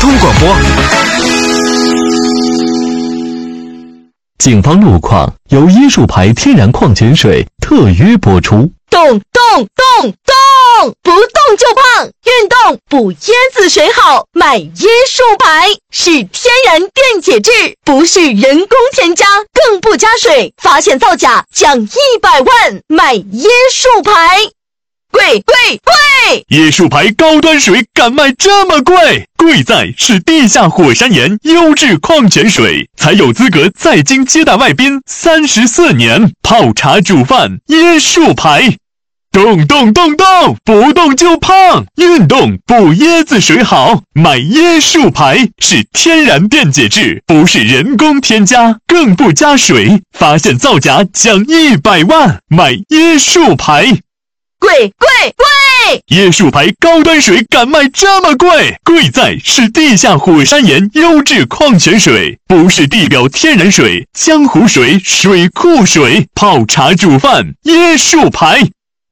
通广播。 警方路况由椰树牌天然矿泉水特约播出。 动，不动就胖，运动补椰子水好，买椰树牌是天然电解质，不是人工添加，更不加水，发现造假奖100万，买椰树牌。贵！ 椰树牌高端水敢卖这么贵？贵在是地下火山岩优质矿泉水，才有资格在京接待外宾34年，泡茶煮饭椰树牌。动，不动就胖，运动补椰子水好，买椰树牌是天然电解质，不是人工添加，更不加水，发现造假奖100万，买椰树牌。 贵！ 椰树牌高端水敢卖这么贵？贵在是地下火山岩优质矿泉水，不是地表天然水、江湖水、水库水，泡茶煮饭椰树牌。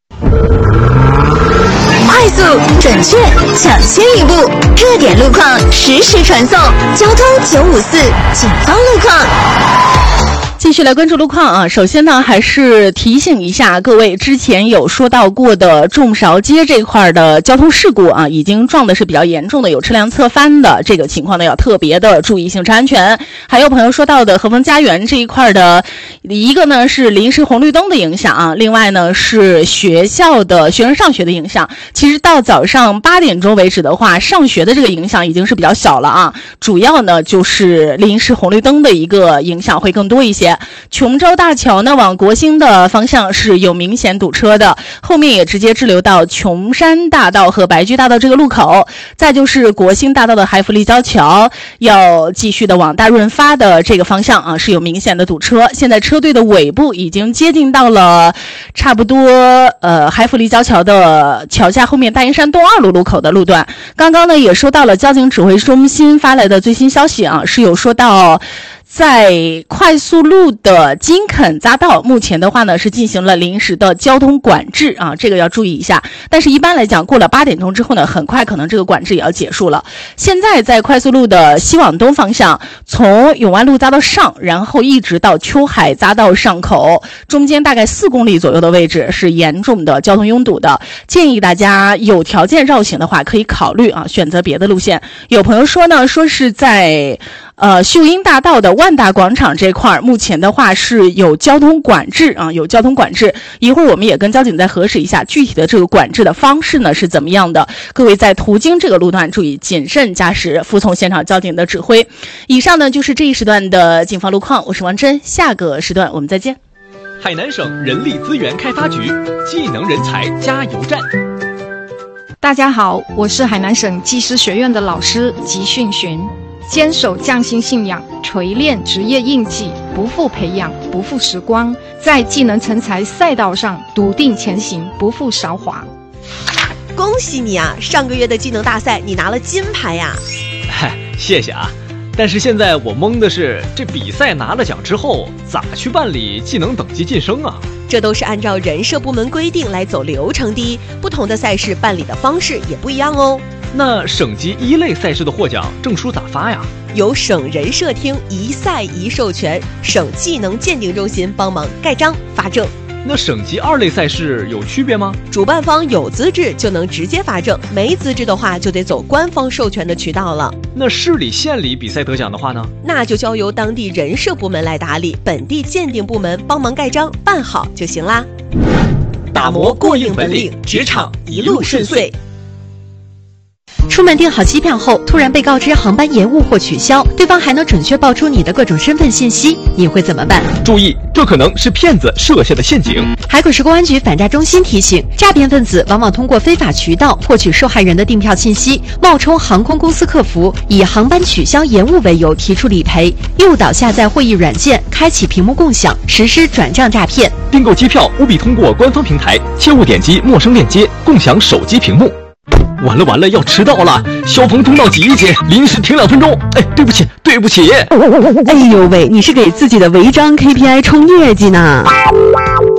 快速、准确、抢先一步，热点路况实时传送，交通954警方路况。 继续来关注路况啊！首先呢，还是提醒一下各位，之前有说到过的众韶街这块的交通事故啊，已经撞的是比较严重的，有车辆侧翻的这个情况呢，要特别的注意行车安全。还有朋友说到的和风家园这一块的，一个呢是临时红绿灯的影响啊，另外呢是学校的学生上学的影响。其实到早上8点钟为止的话，上学的这个影响已经是比较小了啊，主要呢就是临时红绿灯的一个影响会更多一些。琼州大桥呢往国兴的方向是有明显堵车的，后面也直接滞留到琼山大道和白驹大道这个路口。再就是国兴大道的海福立交桥要继续的往大润发的这个方向啊，是有明显的堵车。现在车队的尾部已经接近到了差不多海福立交桥的桥下后面大营山东2路路口的路段。刚刚呢也收到了交警指挥中心发来的最新消息啊，是有说到在快速路的金垦匝道，目前的话呢是进行了临时的交通管制啊，这个要注意一下。但是一般来讲，过了8点钟之后呢，很快可能这个管制也要结束了。现在在快速路的西往东方向，从永安路匝道上，然后一直到秋海匝道上口，中间大概4公里左右的位置是严重的交通拥堵的。建议大家有条件绕行的话，可以考虑啊选择别的路线。有朋友说呢，说是在秀英大道的万达广场这块，目前的话是有交通管制啊，有交通管制。一会儿我们也跟交警再核实一下具体的这个管制的方式呢是怎么样的。各位在途经这个路段注意谨慎驾驶，服从现场交警的指挥。以上呢就是这一时段的警方路况，我是王真，下个时段我们再见。 海南省人力资源开发局技能人才加油站。 大家好，我是海南省技师学院的老师吉训群。坚守匠心信仰，锤炼职业印记，不负培养，不负时光，在技能成才赛道上笃定前行，不负韶华。 恭喜你啊，上个月的技能大赛你拿了金牌呀。 嗨，谢谢啊。但是现在我懵的是，这比赛拿了奖之后咋去办理技能等级晋升啊？ 这都是按照人社部门规定来走流程的，不同的赛事办理的方式也不一样哦。 那省级1类赛事的获奖证书咋发呀？ 由省人社厅一赛一授权，省技能鉴定中心帮忙盖章发证。 那省级2类赛事有区别吗？ 主办方有资质就能直接发证，没资质的话就得走官方授权的渠道了。 那市里县里比赛得奖的话呢？ 那就交由当地人社部门来打理，本地鉴定部门帮忙盖章办好就行啦。打磨过硬本领，职场一路顺遂。 出门订好机票后，突然被告知航班延误或取消，对方还能准确报出你的各种身份信息，你会怎么办？ 注意，这可能是骗子设下的陷阱。 海口市公安局反诈中心提醒，诈骗分子往往通过非法渠道获取受害人的订票信息，冒充航空公司客服，以航班取消延误为由提出理赔，诱导下载会议软件，开启屏幕共享，实施转账诈骗。 订购机票务必通过官方平台，切勿点击陌生链接，共享手机屏幕。完了，要迟到了！消防通道挤一挤，临时停2分钟。哎，对不起。 哎呦喂，你是给自己的违章 KPI 冲业绩呢？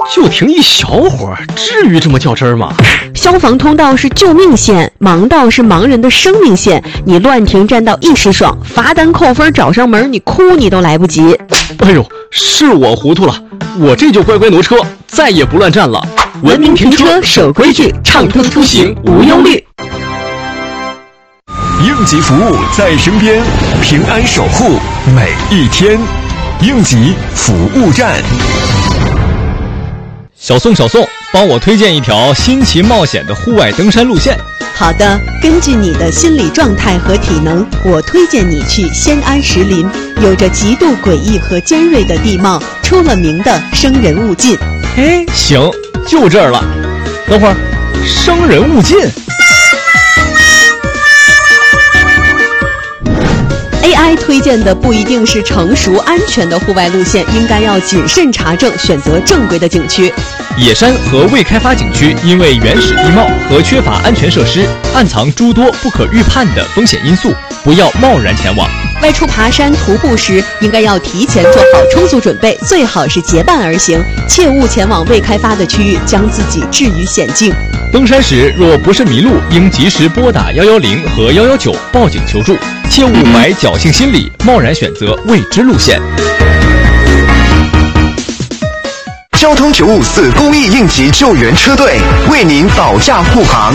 就停一小会儿，至于这么较真儿吗？ 消防通道是救命线，盲道是盲人的生命线。你乱停占道一时爽，罚单扣分找上门，你哭你都来不及。 哎呦，是我糊涂了，我这就乖乖挪车，再也不乱站了。 文明停车，守规矩，畅通出行无忧虑。 应急服务在身边，平安守护每一天。应急服务站。 小宋，帮我推荐一条新奇冒险的户外登山路线。 好的，根据你的心理状态和体能，我推荐你去仙安石林，有着极度诡异和尖锐的地貌，出了名的生人勿近。 哎，行，就这儿了。等会儿，生人勿近。 AI 推荐的不一定是成熟安全的户外路线，应该要谨慎查证，选择正规的景区。 野山和未开发景区因为原始地貌和缺乏安全设施，暗藏诸多不可预判的风险因素，不要贸然前往。 外出爬山徒步时，应该要提前做好充足准备，最好是结伴而行，切勿前往未开发的区域，将自己置于险境。 登山时若不慎迷路，应及时拨打110和119报警求助，切勿怀侥幸心理，贸然选择未知路线。 交通954公益应急救援车队为您保驾护航。